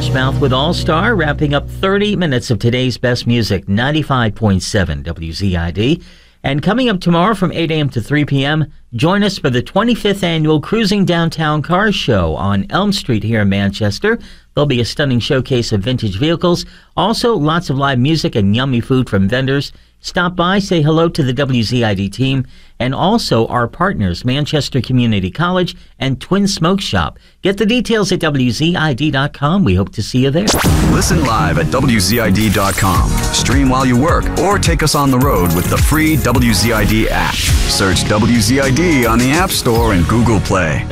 Smash Mouth with All Star, wrapping up 30 minutes of today's best music, 95.7 WZID. And coming up tomorrow from 8 a.m. to 3 p.m., join us for the 25th annual Cruising Downtown Cars Show on Elm Street here in Manchester. There'll be a stunning showcase of vintage vehicles. Also, lots of live music and yummy food from vendors. Stop by, say hello to the WZID team, and also our partners, Manchester Community College and Twin Smoke Shop. Get the details at WZID.com. We hope to see you there. Listen live at WZID.com. Stream while you work, or take us on the road with the free WZID app. Search WZID on the App Store and Google Play.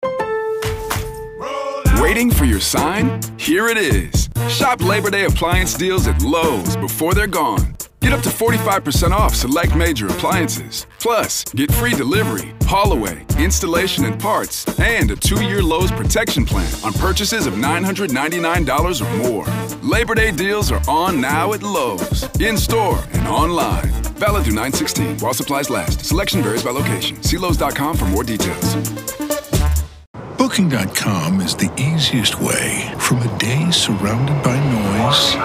Waiting for your sign? Here it is. Shop Labor Day appliance deals at Lowe's before they're gone. Get up to 45% off select major appliances. Plus, get free delivery, haul away, installation and parts, and a 2-year Lowe's protection plan on purchases of $999 or more. Labor Day deals are on now at Lowe's, in-store and online. Valid through 9/16 while supplies last. Selection varies by location. See Lowes.com for more details. Booking.com is the easiest way from a day surrounded by noise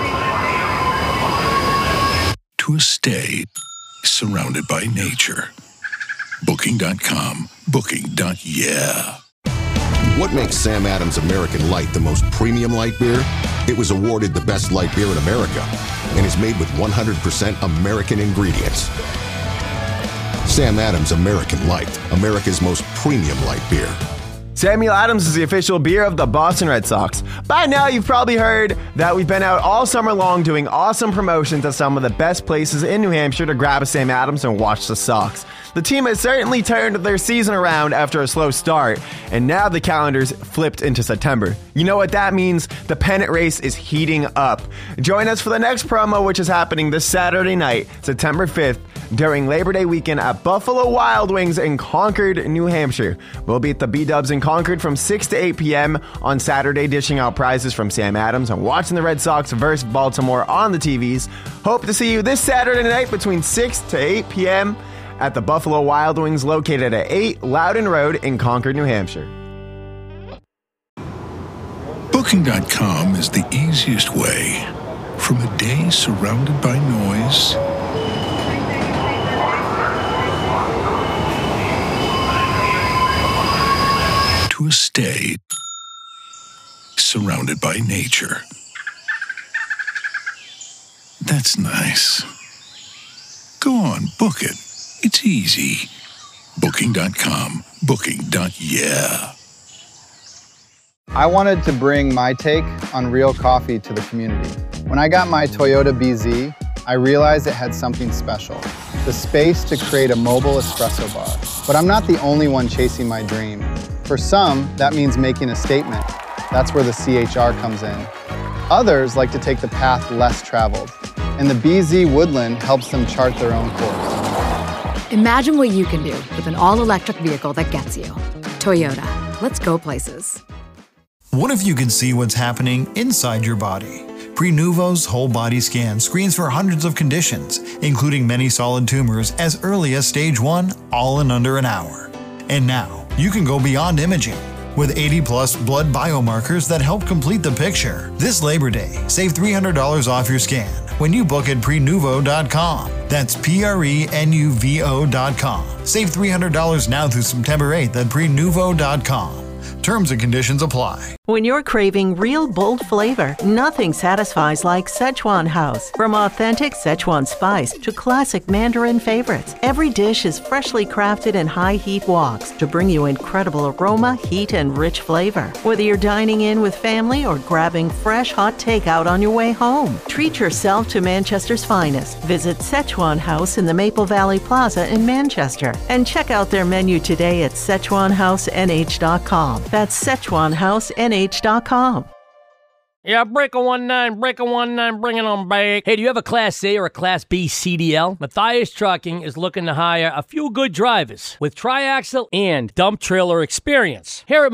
to a stay surrounded by nature. Booking.com. Booking.yeah. What makes Sam Adams American Light the most premium light beer? It was awarded the best light beer in America and is made with 100% American ingredients. Sam Adams American Light, America's most premium light beer. Samuel Adams is the official beer of the Boston Red Sox. By now, you've probably heard that we've been out all summer long doing awesome promotions at some of the best places in New Hampshire to grab a Sam Adams and watch the Sox. The team has certainly turned their season around after a slow start, and now the calendar's flipped into September. You know what that means? The pennant race is heating up. Join us for the next promo, which is happening this Saturday night, September 5th, during Labor Day weekend at Buffalo Wild Wings in Concord, New Hampshire. We'll be at the B-Dubs in Concord from 6 to 8 p.m. on Saturday, dishing out prizes from Sam Adams and watching the Red Sox versus Baltimore on the TVs. Hope to see you this Saturday night between 6 to 8 p.m. at the Buffalo Wild Wings located at 8 Loudon Road in Concord, New Hampshire. Booking.com is the easiest way from a day surrounded by noise to a stay surrounded by nature. That's nice. Go on, book it. It's easy. Booking.com. Booking.yeah. I wanted to bring my take on real coffee to the community. When I got my Toyota BZ, I realized it had something special, the space to create a mobile espresso bar. But I'm not the only one chasing my dream. For some, that means making a statement. That's where the CHR comes in. Others like to take the path less traveled, and the BZ Woodland helps them chart their own course. Imagine what you can do with an all-electric vehicle that gets you. Toyota. Let's go places. What if you could see what's happening inside your body? Prenuvo's whole body scan screens for hundreds of conditions, including many solid tumors as early as stage 1, all in under an hour. And now, you can go beyond imaging. With 80-plus blood biomarkers that help complete the picture. This Labor Day, save $300 off your scan when you book at Prenuvo.com. That's Prenuvo.com. Save $300 now through September 8th at Prenuvo.com. Terms and conditions apply. When you're craving real bold flavor, nothing satisfies like Szechuan House. From authentic Szechuan spice to classic Mandarin favorites, every dish is freshly crafted in high-heat woks to bring you incredible aroma, heat, and rich flavor. Whether you're dining in with family or grabbing fresh, hot takeout on your way home, treat yourself to Manchester's finest. Visit Szechuan House in the Maple Valley Plaza in Manchester and check out their menu today at SzechuanHouseNH.com. That's SzechuanHouseNH.com. Yeah, breaker 19, bring it on back. Hey, do you have a Class A or a Class B CDL? Matthias Trucking is looking to hire a few good drivers with triaxle and dump trailer experience. Here at